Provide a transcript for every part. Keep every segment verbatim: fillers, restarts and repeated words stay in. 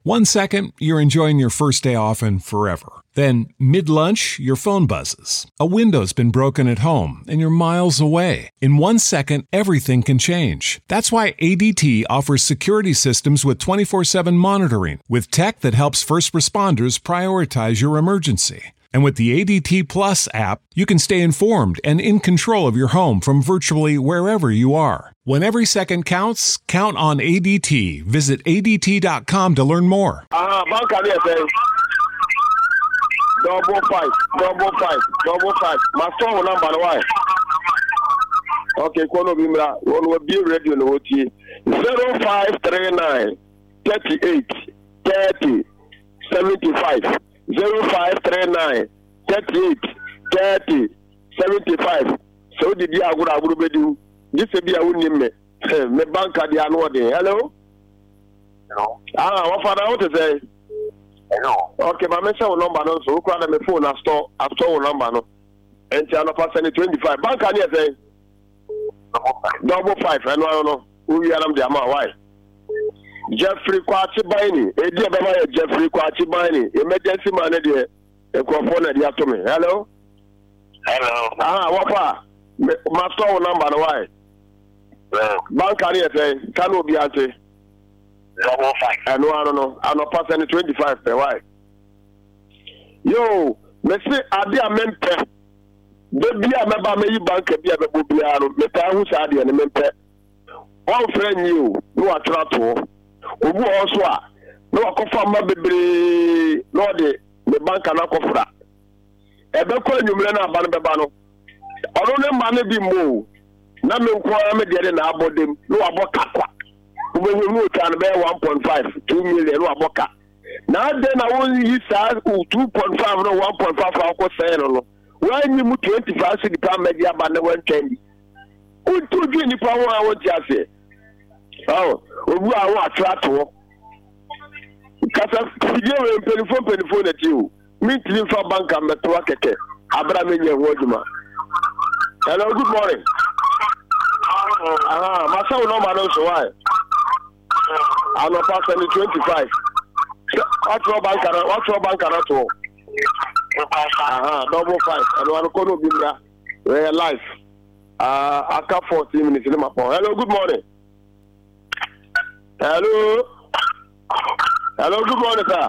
One second, you're enjoying your first day off and forever. Then, mid-lunch, your phone buzzes. A window's been broken at home and you're miles away. In one second, everything can change. That's why A D T offers security systems with twenty-four seven monitoring, with tech that helps first responders prioritize your emergency. And with the A D T Plus app, you can stay informed and in control of your home from virtually wherever you are. When every second counts, count on A D T. Visit A D T dot com to learn more. Ah, bank can you say? Double five, double five, double five. My phone number, why? Okay, Kono Bimra, one will be ready on O T. zero five three nine, thirty-eight, thirty, seventy-five. zero five three nine, thirty-eight, thirty, seventy-five. So did you have a good bedu? This will be a winning me. Me bank at the annual day. Hello? Hello. Ah, what father want to say? Hello. Okay, my message will number no, so who can my phone and store I store number no. And channel person twenty-five. Bank can you say? Double five. Double five. I know, I know. Who you are the amount? Why? Jeffrey Kwachi Bini, a dear Baba Jeffrey Kwachi Bini, emergency manager, a component to me. Hello? Hello. Ah, what? My store number, why? Hello. Bank can you say? Can we be ante? Double five. I know, I don't know. I'm not passing twenty-five per why? Yo, me say, I be a member. Baby, I remember me bank be a baby, me tell who's a dear member. One friend you, no attract. Obu also a no akofa ma bebre no de the bank na akofra ebe ko enumre na aba no beba no ono ne ma ne bi mo na me nko me de na abodem no aboka kwa ube hu ta no be one point five two million no aboka na de na won yi sa two point five no one point five akọ say no no when you twenty-five cedi pa media ba na one twenty o tu ju ni pa won a won ti ase. Oh, we are what attract wo. Kasa video we telephone telephone at you. Me telephone bank am to keke. Abra me nye woduma. Hello, good morning. Ah, my son no man so why? I no pass any twenty-five. What your bank are what your bank are to? Ah, double five. And one kono bimra. We life. Ah, aka forty minutes in my phone. Hello, good morning. Hello. Hello, good morning, sir.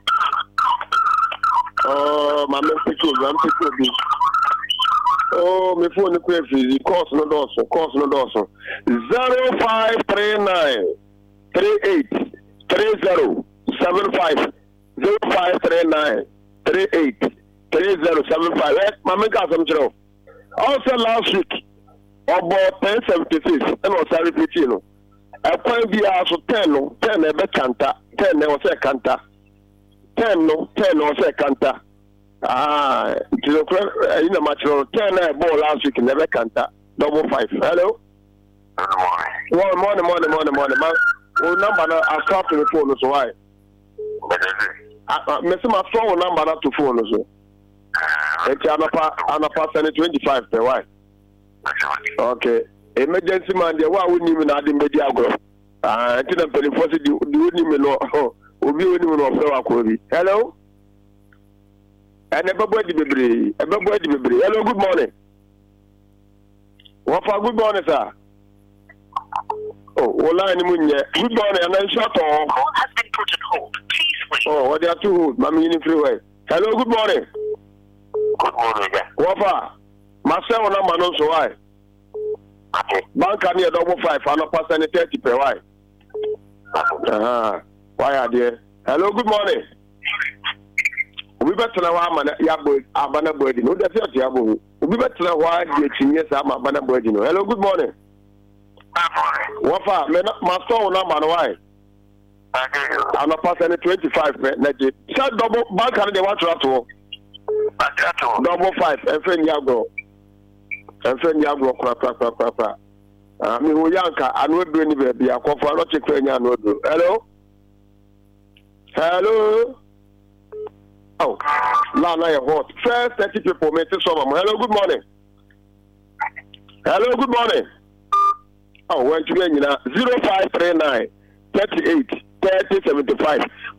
Oh, my man, pick up, I'm pick up. Oh, my phone is crazy. Course no dorsal, course no dorsal. Zero five three nine three eight three zero seven five zero five three nine three eight three zero seven five. My man got some trouble. Also last week, about ten seventy six, and was I repeating? I can't be also ten no ten a bit canta ten no say canta ten no ten no say canta ah you know in a match ten a ball last week never canta double five. Hello. One morning morning morning morning man oh number na I stop the phone so why I miss my phone number not to phone so it's anapa anapa send twenty-five per why okay. Emergency man, the one who knew not the media agro. I didn't tell you the women know who be women of Flower. Hello? And a baby baby, a baby baby. Hello, good morning. What for good morning, sir? Oh, well, I'm good morning, and then shut off. Call has been put on hold. Please wait. Oh, what they are too old, Mammy in the freeway. Hello, good morning. Good morning, yeah. What for? Myself, I'm not so why. Okay. Bank can near double five, and a person thirty per why. Uh-huh. Why are there? Hello, good morning. We better know how many yabo abana body. No, that's not yabo. We better know why the genius am abana body. Hello, good morning. Good morning. What for? My store number why? I'm not passing twenty-five. Shut double bank can they want to double five. And friend yago. And friend yago. Crap, crap, crap, crap, crap. I mean, we yanka. I know do any baby. I call for a lot of hello. Hello. Oh, Lana, you're hot. First, thirty people, make some. Hello, good morning. Hello, good morning. Oh, when you get zero five three nine thirty eight thirty seventy five.